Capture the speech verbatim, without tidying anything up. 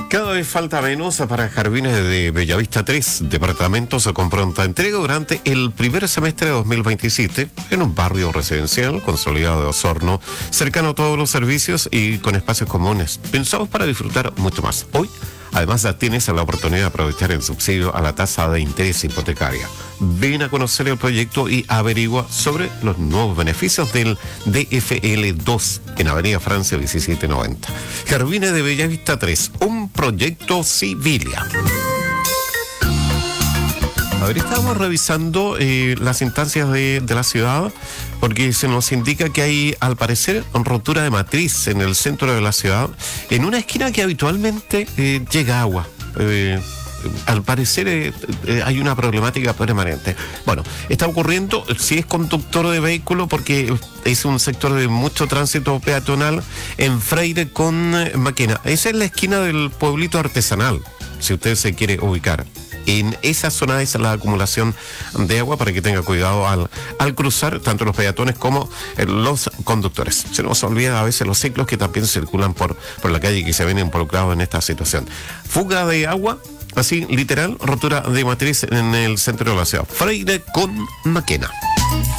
Cada vez falta menos para Jardines de Bellavista tres, departamentos con pronta entrega durante el primer semestre de dos mil veintisiete en un barrio residencial consolidado de Osorno, cercano a todos los servicios y con espacios comunes, pensados para disfrutar mucho más. Hoy, además, ya tienes la oportunidad de aprovechar el subsidio a la tasa de interés hipotecaria. Ven a conocer el proyecto y averigua sobre los nuevos beneficios del D F L dos en Avenida Francia diecisiete noventa. Jardines de Bellavista tres, un proyecto Civilia. A ver, estábamos revisando eh, las instancias de, de la ciudad porque se nos indica que hay, al parecer, rotura de matriz en el centro de la ciudad, en una esquina que habitualmente eh, llega agua. Eh, al parecer eh, eh, hay una problemática permanente. Bueno, está ocurriendo si es conductor de vehículo porque es un sector de mucho tránsito peatonal en Freire con eh, Maquena. Esa es la esquina del pueblito artesanal, si usted se quiere ubicar. En esa zona es la acumulación de agua para que tenga cuidado al, al cruzar tanto los peatones como eh, los conductores. Se nos olvida a veces los ciclos que también circulan por, por la calle y que se ven involucrados en esta situación. Fuga de agua, así literal, rotura de matriz en el centro de la ciudad. Freire con Maquena.